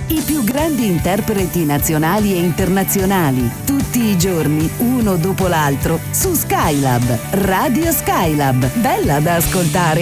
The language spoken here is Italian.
I più grandi interpreti nazionali e internazionali, tutti i giorni, uno dopo l'altro, su Skylab, Radio Skylab, bella da ascoltare.